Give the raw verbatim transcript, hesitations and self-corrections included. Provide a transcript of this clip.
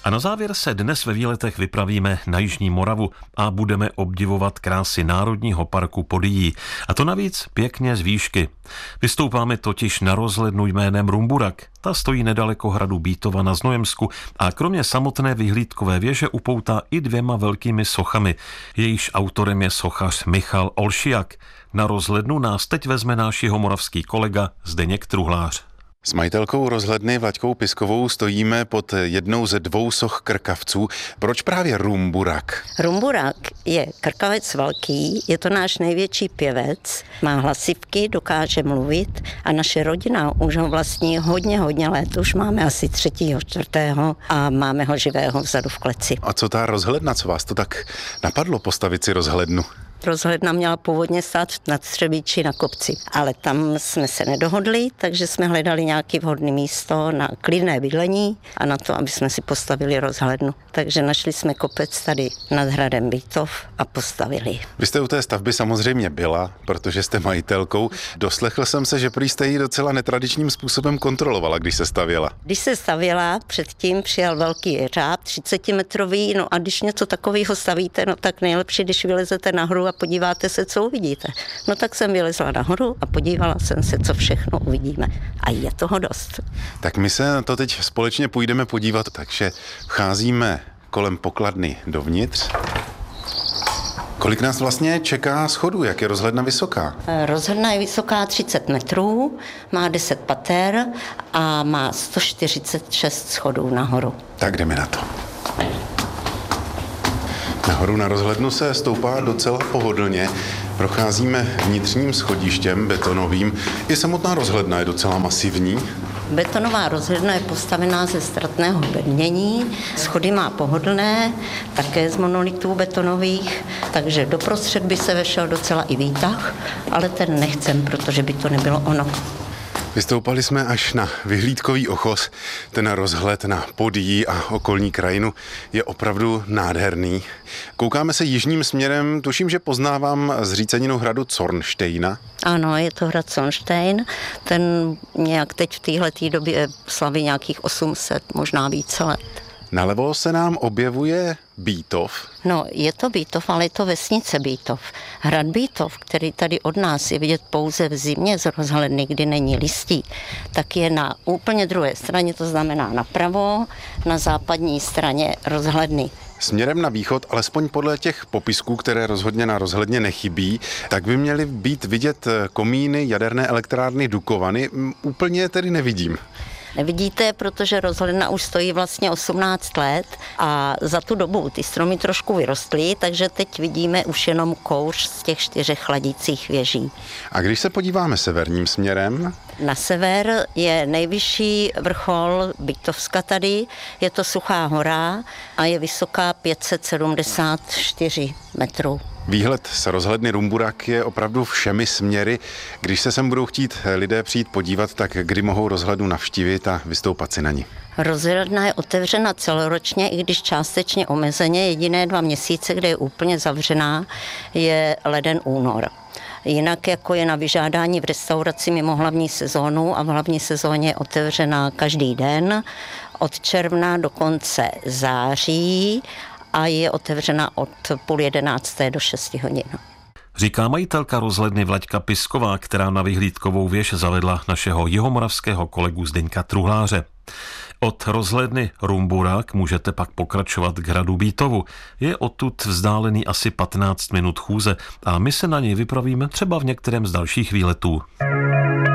A na závěr se dnes ve výletech vypravíme na Jižní Moravu a budeme obdivovat krásy Národního parku Podyjí. A to navíc pěkně z výšky. Vystoupáme totiž na rozhlednu jménem Rumburak. Ta stojí nedaleko hradu Bítova na Znojemsku a kromě samotné vyhlídkové věže upoutá i dvěma velkými sochami. Jejíž autorem je sochař Michal Olšiak. Na rozhlednu nás teď vezme náš jihomoravský kolega Zdeněk Truhlář. S majitelkou rozhledny Vlaďkou Piskovou stojíme pod jednou ze dvou soch krkavců. Proč právě Rumburak? Rumburak je krkavec velký, je to náš největší pěvec, má hlasivky, dokáže mluvit a naše rodina už ho vlastní hodně, hodně let. Už máme asi třetího, čtvrtého a máme ho živého vzadu v kleci. A co ta rozhledna, co vás to tak napadlo postavit si rozhlednu? Rozhledna měla původně stát na Třebíči na kopci, ale tam jsme se nedohodli, takže jsme hledali nějaké vhodné místo na klidné bydlení a na to, aby jsme si postavili rozhlednu. Takže našli jsme kopec tady nad hradem Bítov a postavili. Vy jste u té stavby samozřejmě byla, protože jste majitelkou. Doslechl jsem se, že prý jste ji docela netradičním způsobem kontrolovala, když se stavěla. Když se stavěla, předtím přijel velký jeřáb, třicetimetrový, no a když něco takového stavíte, no tak nejlepší, když vylezete nahoru a podíváte se, co uvidíte. No tak jsem vylezla nahoru a podívala jsem se, co všechno uvidíme. A je toho dost. Tak my se na to teď společně půjdeme podívat, takže vcházíme kolem pokladny dovnitř. Kolik nás vlastně čeká schodů? Jak je rozhledna vysoká? Rozhledna je vysoká třicet metrů, má deset pater a má sto čtyřicet šest schodů nahoru. Tak jdeme na to. Nahoru na rozhlednu se stoupá docela pohodlně. Procházíme vnitřním schodištěm betonovým. I samotná rozhledna je docela masivní. Betonová rozhledna je postavená ze ztratného bednění. Schody má pohodlné, také z monolitů betonových, takže doprostřed by se vešel docela i výtah, ale ten nechcem, protože by to nebylo ono. Vystoupali jsme až na vyhlídkový ochos. Ten rozhled na Podyjí a okolní krajinu je opravdu nádherný. Koukáme se jižním směrem, tuším, že poznávám zříceninu hradu Zornsteina. Ano, je to hrad Zornstein. Ten nějak teď v téhleté době slaví nějakých osm set, možná více let. Nalevo se nám objevuje Bítov. No, je to Bítov, ale je to vesnice Bítov. Hrad Bítov, který tady od nás je vidět pouze v zimě z rozhledny, kdy není listí, tak je na úplně druhé straně, to znamená napravo, na západní straně rozhledny. Směrem na východ, alespoň podle těch popisků, které rozhodně na rozhledně nechybí, tak by měly být vidět komíny jaderné elektrárny Dukovany. Úplně tedy nevidím. Nevidíte, protože rozhledna už stojí vlastně osmnáct let a za tu dobu ty stromy trošku vyrostly, takže teď vidíme už jenom kouř z těch čtyřech chladících věží. A když se podíváme severním směrem? Na sever je nejvyšší vrchol Bítovska tady, je to Suchá hora a je vysoká pět set sedmdesát čtyři metrů. Výhled z rozhledny Rumburak je opravdu všemi směry. Když se sem budou chtít lidé přijít podívat, tak kdy mohou rozhlednu navštívit a vystoupat si na ní? Rozhledna je otevřena celoročně, i když částečně omezeně. Jediné dva měsíce, kde je úplně zavřená, je leden, únor. Jinak jako je na vyžádání v restauraci mimo hlavní sezónu a v hlavní sezóně je otevřená každý den od června do konce září a je otevřena od půl jedenácté do šesti hodin. Říká majitelka rozhledny Vlaďka Pisková, která na vyhlídkovou věž zavedla našeho jihomoravského kolegu Zdeňka Truhláře. Od rozhledny Rumburak můžete pak pokračovat k hradu Bítovu. Je odtud vzdálený asi patnáct minut chůze a my se na něj vypravíme třeba v některém z dalších výletů.